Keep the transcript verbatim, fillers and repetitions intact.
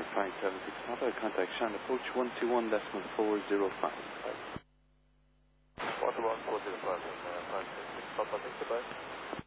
five seven six Papa, contact Sean, approach one two one decimal four zero five. one two one four zero five, uh, five six six Papa, thanks, goodbye.